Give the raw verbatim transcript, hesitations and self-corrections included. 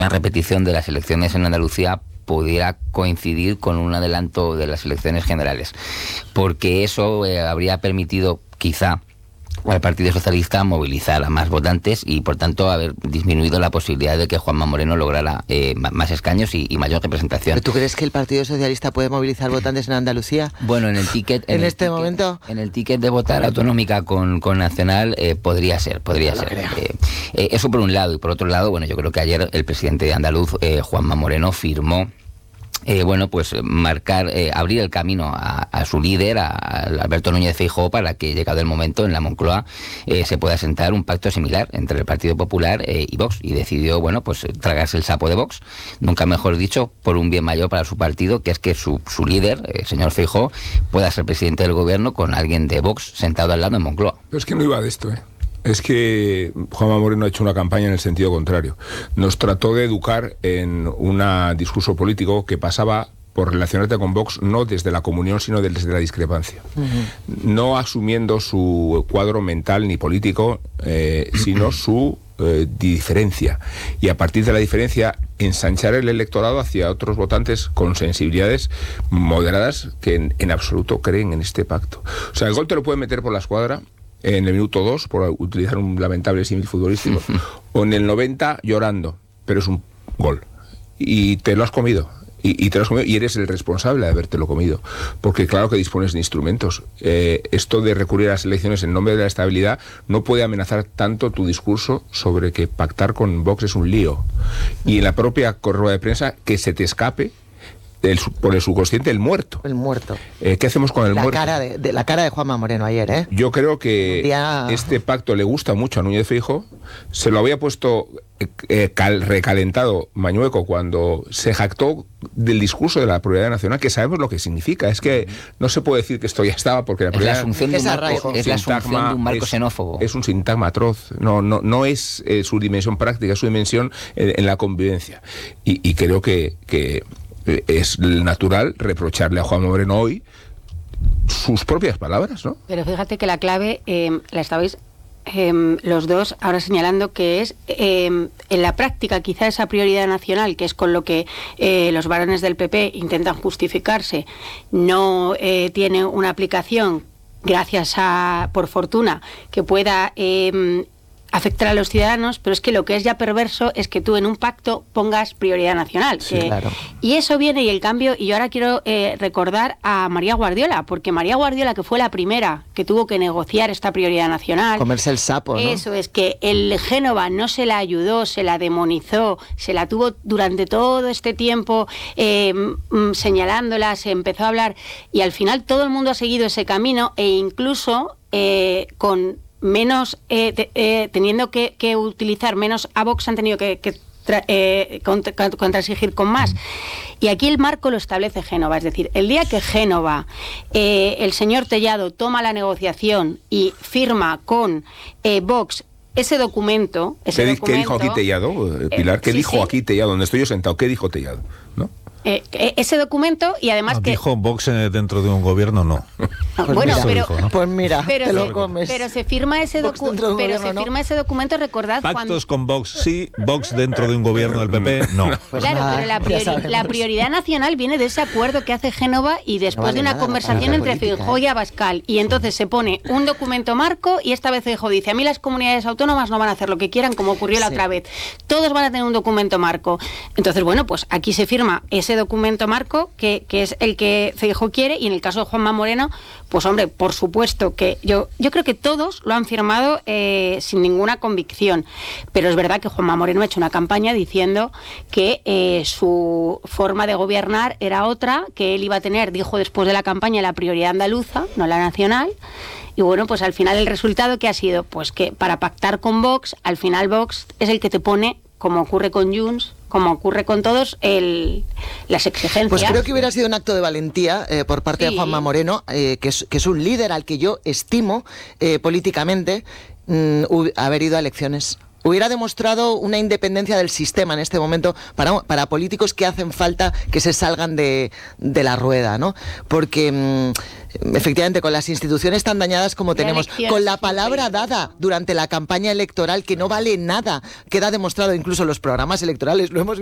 una repetición de las elecciones en Andalucía pudiera coincidir con un adelanto de las elecciones generales, porque eso eh, habría permitido quizá al Partido Socialista movilizar a más votantes y, por tanto, haber disminuido la posibilidad de que Juanma Moreno lograra eh, más escaños y, y mayor representación. ¿Pero tú crees que el Partido Socialista puede movilizar votantes en Andalucía? Bueno, en el ticket... ¿En, en este ticket, momento? En el ticket de votar autonómica con, con nacional eh, podría ser, podría ser. Eh, eh, eso por un lado. Y por otro lado, bueno, yo creo que ayer el presidente de andaluz, eh, Juanma Moreno, firmó Eh, bueno, pues marcar, eh, abrir el camino a, a su líder, a, a Alberto Núñez Feijóo, para que, llegado el momento, en la Moncloa eh, se pueda sentar un pacto similar entre el Partido Popular eh, y Vox. Y decidió, bueno, pues tragarse el sapo de Vox, nunca mejor dicho, por un bien mayor para su partido, que es que su, su líder, el señor Feijóo, pueda ser presidente del gobierno con alguien de Vox sentado al lado en Moncloa. Pero es que no iba de esto, ¿eh? Es que Juanma Moreno ha hecho una campaña en el sentido contrario. Nos trató de educar en un discurso político que pasaba por relacionarte con Vox no desde la comunión, sino desde la discrepancia. Uh-huh. No asumiendo su cuadro mental ni político, eh, sino su eh, diferencia. Y a partir de la diferencia, ensanchar el electorado hacia otros votantes con sensibilidades moderadas que en, en absoluto creen en este pacto. O sea, el gol te lo puede meter por la escuadra en el minuto dos, por utilizar un lamentable símil futbolístico, o en el noventa llorando, pero es un gol. Y te lo has comido. Y, y te lo has comido y eres el responsable de habértelo comido. Porque claro que dispones de instrumentos. Eh, esto de recurrir a las elecciones en nombre de la estabilidad no puede amenazar tanto tu discurso sobre que pactar con Vox es un lío. Y en la propia rueda de prensa, que se te escape El, por el subconsciente el muerto. El muerto. Eh, ¿Qué hacemos con el la muerto? Cara de, de, la cara de Juanma Moreno ayer, ¿eh? Yo creo que día... este pacto le gusta mucho a Núñez Feijóo. Se lo había puesto eh, cal, recalentado Mañueco cuando se jactó del discurso de la prioridad nacional, que sabemos lo que significa. Es que no se puede decir que esto ya estaba, porque la prioridad... Es la asunción de un marco, es la asunción de un marco es, xenófobo. Es un sintagma atroz. No, no, no es eh, su dimensión práctica, es su dimensión en, en la convivencia. Y, y creo que... que es natural reprocharle a Juanma Moreno hoy sus propias palabras, ¿no? Pero fíjate que la clave eh, la estabais eh, los dos ahora señalando, que es eh, en la práctica quizá esa prioridad nacional, que es con lo que eh, los varones del P P intentan justificarse, no eh, tiene una aplicación, gracias a, por fortuna, que pueda... Eh, afectar a los ciudadanos, pero es que lo que es ya perverso es que tú en un pacto pongas prioridad nacional. Sí, eh, claro. Y eso viene, y el cambio, y yo ahora quiero eh, recordar a María Guardiola, porque María Guardiola, que fue la primera que tuvo que negociar esta prioridad nacional... Comerse el sapo, ¿no? Eso es, que el Génova no se la ayudó, se la demonizó, se la tuvo durante todo este tiempo eh, señalándola, se empezó a hablar, y al final todo el mundo ha seguido ese camino, e incluso eh, con... menos eh, te, eh, teniendo que, que utilizar menos a Vox, han tenido que, que tra, eh, contra, contrasigir con más. Y aquí el marco lo establece Génova, es decir, el día que Génova, eh, el señor Tellado toma la negociación y firma con eh, Vox ese documento, ese ¿Qué, documento ¿Qué dijo aquí Tellado, Pilar? Eh, ¿Qué sí, dijo sí. aquí Tellado? Donde estoy yo sentado, ¿qué dijo Tellado? ¿No? Eh, ese documento, y además no, que... dijo Vox dentro de un gobierno, no. no pues bueno, mira, pero, dijo, ¿no? pues mira, pero te se, lo comes. pero se firma ese documento, pero se ¿no? firma ese documento, recordad Pactos cuando... con Vox sí, Vox dentro de un gobierno del P P no. Pues claro, nada, pero la, priori la prioridad nacional viene de ese acuerdo que hace Génova y después no vale de una nada, conversación entre política, Feijóo ¿eh? y Abascal, y entonces se pone un documento marco, y esta vez Feijóo dice, a mí las comunidades autónomas no van a hacer lo que quieran, como ocurrió la sí. otra vez, todos van a tener un documento marco. Entonces, bueno, pues aquí se firma ese documento marco que, que es el que Feijóo quiere, y en el caso de Juanma Moreno, pues hombre, por supuesto que yo yo creo que todos lo han firmado eh, sin ninguna convicción, pero es verdad que Juanma Moreno ha hecho una campaña diciendo que eh, su forma de gobernar era otra, que él iba a tener, dijo después de la campaña, la prioridad andaluza, no la nacional. Y bueno, pues al final el resultado que ha sido, pues que para pactar con Vox, al final Vox es el que te pone, como ocurre con Junts, como ocurre con todos, el, las exigencias. Pues creo que hubiera sido un acto de valentía eh, por parte sí. de Juanma Moreno, eh, que, es, que es un líder al que yo estimo eh, políticamente, mm, haber ido a elecciones. hubiera demostrado una independencia del sistema en este momento para, para políticos que hacen falta que se salgan de, de la rueda, ¿no? Porque mmm, efectivamente con las instituciones tan dañadas como tenemos, con la palabra dada durante la campaña electoral que no vale nada, queda demostrado incluso en los programas electorales, lo hemos